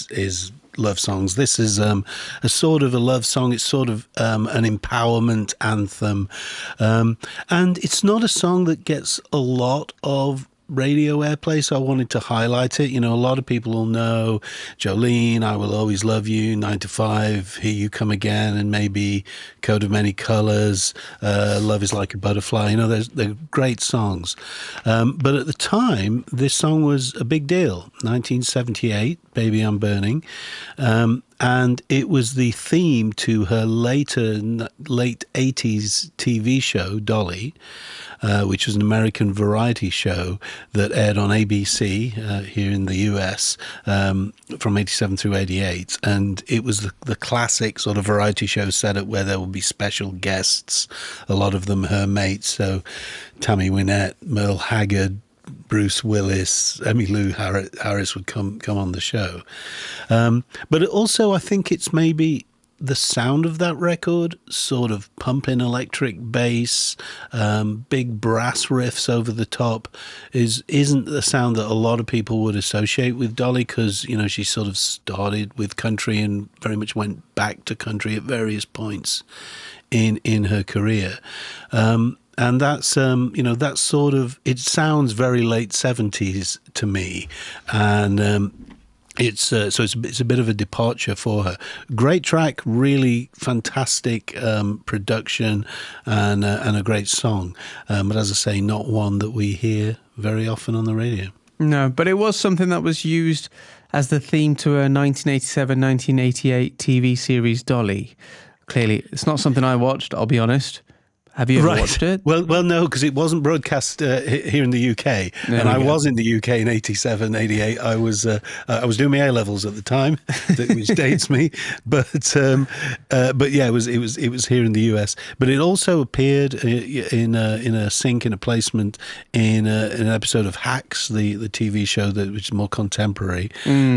is love songs. This is a sort of a love song. It's sort of an empowerment anthem, and it's not a song that gets a lot of radio airplay, so I wanted to highlight it. You know, a lot of people will know Jolene, I Will Always Love You, 9 to 5, Here You Come Again, and maybe Coat of Many Colors, Love Is Like a Butterfly. You know, they're great songs. But at the time, this song was a big deal. 1978, Baby I'm Burning. And it was the theme to her late 80s TV show, Dolly, which was an American variety show that aired on ABC here in the US from 87 through 88. And it was the classic sort of variety show setup where there would be special guests, a lot of them her mates. So Tammy Wynette, Merle Haggard, Bruce Willis, Emmylou Harris would come on the show. But also, I think it's maybe the sound of that record, sort of pumping electric bass, big brass riffs over the top, isn't the sound that a lot of people would associate with Dolly, because, you know, she sort of started with country and very much went back to country at various points in her career. And that's, you know, that's sort of, it sounds very late 70s to me. And it's a bit of a departure for her. Great track, really fantastic production, and a great song. But as I say, not one that we hear very often on the radio. No, but it was something that was used as the theme to a 1987-1988 TV series, Dolly. Clearly, it's not something I watched, I'll be honest. Have you ever watched it? Well, no, because it wasn't broadcast here in the UK, and I was in the UK in 87, 88. I was doing my A-levels at the time, which dates me. But yeah, it was here in the US. But it also appeared in a sync, in a placement in an episode of Hacks, the TV show which is more contemporary.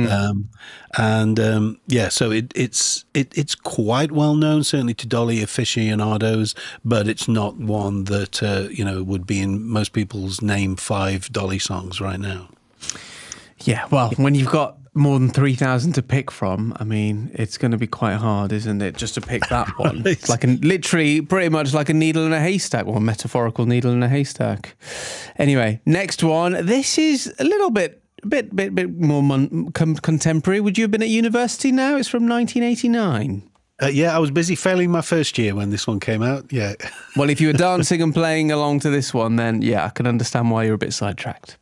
Yeah, so it's quite well known, certainly to Dolly aficionados, but it's not one that would be in most people's name 5 Dolly songs right now. Yeah, well, when you've got more than 3,000 to pick from, I mean, it's going to be quite hard, isn't it, just to pick that one? It's like literally pretty much like a needle in a haystack, or a metaphorical needle in a haystack. Anyway, next one. This is a little bit more contemporary. Would you have been at university now? It's from 1989. Yeah, I was busy failing my first year when this one came out, yeah. Well, if you were dancing and playing along to this one, then yeah, I can understand why you're a bit sidetracked.